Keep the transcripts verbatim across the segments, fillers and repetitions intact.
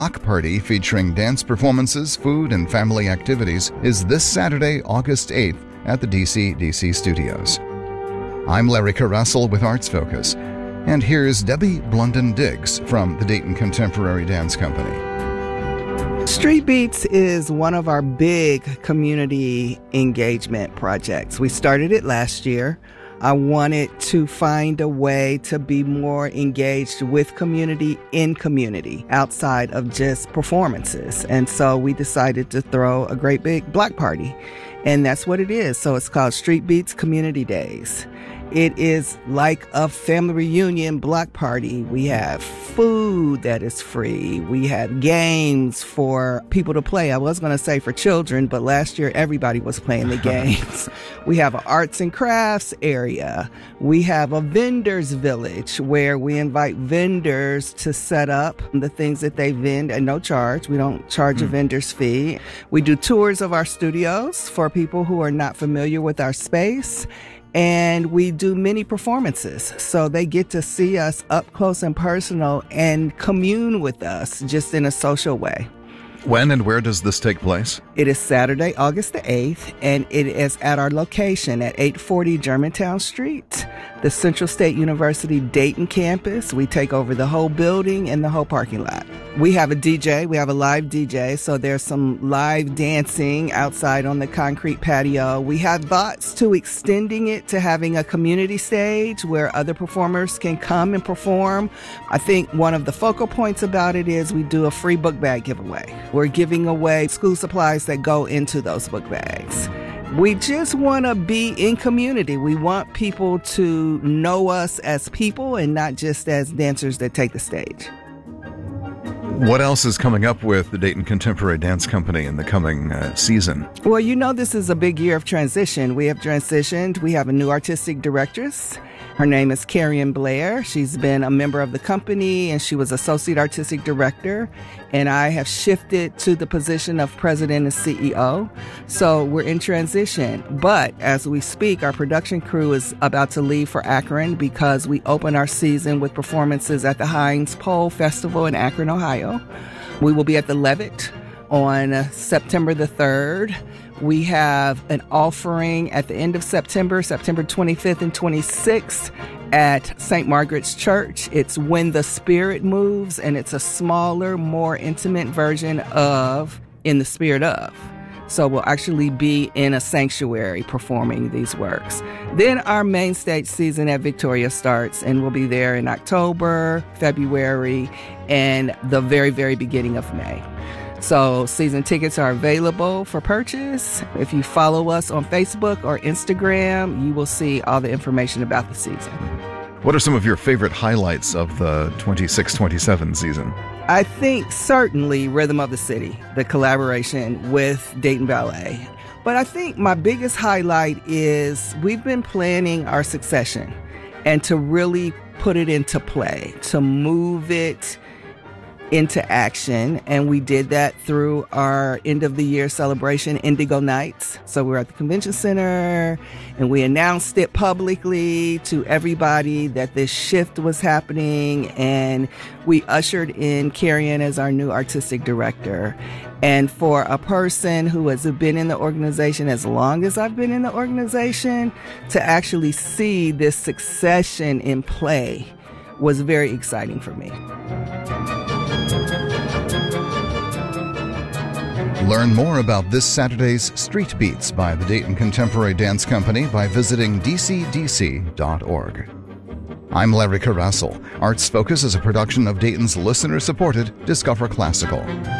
Block Party featuring dance performances, food, and family activities is this Saturday, August eighth at the D C D C Studios. I'm Larry Carrussell with Arts Focus, and here's Debbie Blunden-Diggs from the Dayton Contemporary Dance Company. Street Beats is one of our big community engagement projects. We started it last year. I wanted to find a way to be more engaged with community in community outside of just performances. And so we decided to throw a great big block party. And that's what it is. So it's called Street Beats Community Days. It is like a family reunion block party. We have food that is free. We have games for people to play. I was going to say for children, but last year everybody was playing the games. We have an arts and crafts area. We have a vendors village where we invite vendors to set up the things that they vend at no charge. We don't charge mm. a vendor's fee. We do tours of our studios for people who are not familiar with our space. And we do many performances, so they get to see us up close and personal and commune with us just in a social way. When and where does this take place? It is Saturday, August the eighth, and it is at our location at eight forty Germantown Street, the Central State University Dayton campus. We take over the whole building and the whole parking lot. We have a D J. We have a live D J, so there's some live dancing outside on the concrete patio. We have thoughts to extending it to having a community stage where other performers can come and perform. I think one of the focal points about it is we do a free book bag giveaway. We're giving away school supplies that go into those book bags. We just want to be in community. We want people to know us as people and not just as dancers that take the stage. What else is coming up with the Dayton Contemporary Dance Company in the coming uh, season? Well, you know, this is a big year of transition. We have transitioned. We have a new artistic directress. Her name is Carrion Blair. She's been a member of the company, and she was associate artistic director. And I have shifted to the position of president and C E O. So we're in transition. But as we speak, our production crew is about to leave for Akron because we open our season with performances at the Heinz Pole Festival in Akron, Ohio. We will be at the Levitt on uh, September the third. We have an offering at the end of September, September twenty-fifth and twenty-sixth at Saint Margaret's Church. It's When the Spirit Moves, and it's a smaller, more intimate version of In the Spirit of. So we'll actually be in a sanctuary performing these works. Then our main stage season at Victoria starts, and we'll be there in October, February, and the very, very beginning of May. So season tickets are available for purchase. If you follow us on Facebook or Instagram, you will see all the information about the season. What are some of your favorite highlights of the twenty-six twenty-seven season? I think certainly Rhythm of the City, the collaboration with Dayton Ballet. But I think my biggest highlight is we've been planning our succession and to really put it into play, to move it into action, and we did that through our end of the year celebration, Indigo Nights. So we're at the convention center and we announced it publicly to everybody that this shift was happening, and we ushered in Carrion as our new artistic director. And for a person who has been in the organization as long as I've been in the organization, to actually see this succession in play was very exciting for me. Learn more about this Saturday's Street Beats by the Dayton Contemporary Dance Company by visiting d c d c dot org. I'm Larry Carrussell. Arts Focus is a production of Dayton's listener-supported Discover Classical.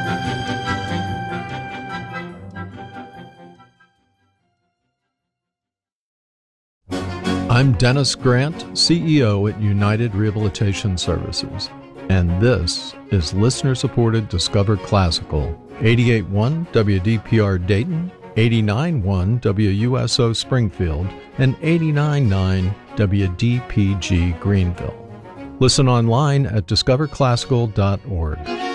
I'm Dennis Grant, C E O at United Rehabilitation Services, and this is listener-supported Discover Classical, eighty-eight point one W D P R Dayton, eighty-nine point one W U S O Springfield, and eighty-nine point nine W D P G Greenville. Listen online at discover classical dot org.